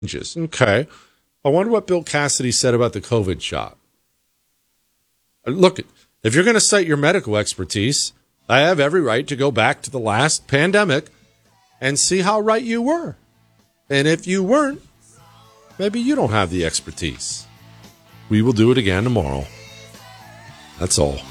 Okay. I wonder what Bill Cassidy said about the COVID shot. Look, if you're going to cite your medical expertise, I have every right to go back to the last pandemic and see how right you were. And if you weren't, maybe you don't have the expertise. We will do it again tomorrow. That's all.